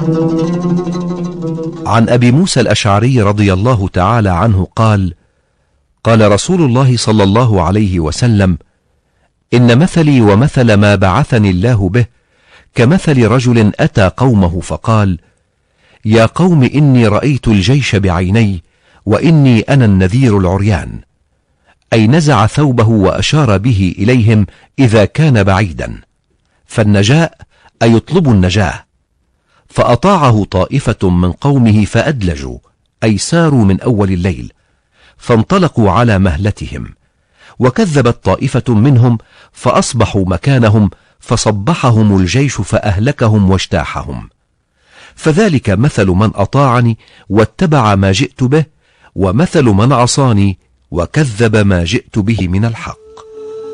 عن أبي موسى الأشعري رضي الله تعالى عنه قال: قال رسول الله صلى الله عليه وسلم: إن مثلي ومثل ما بعثني الله به كمثل رجل أتى قومه فقال: يا قوم إني رأيت الجيش بعيني وإني أنا النذير العريان. أي نزع ثوبه وأشار به إليهم إذا كان بعيدا، فالنجاء أي يطلب النجاة. فأطاعه طائفة من قومه فأدلجوا، أي ساروا من أول الليل، فانطلقوا على مهلتهم. وكذبت طائفة منهم فأصبحوا مكانهم، فصبحهم الجيش فأهلكهم واجتاحهم. فذلك مثل من أطاعني واتبع ما جئت به، ومثل من عصاني وكذب ما جئت به من الحق.